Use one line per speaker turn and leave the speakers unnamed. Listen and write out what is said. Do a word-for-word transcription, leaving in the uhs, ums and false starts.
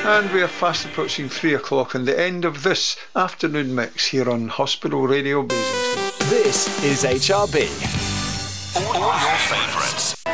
And we are fast approaching three o'clock and the end of this afternoon mix here on Hospital Radio Basingstoke.
This is H R B.
All your favourites.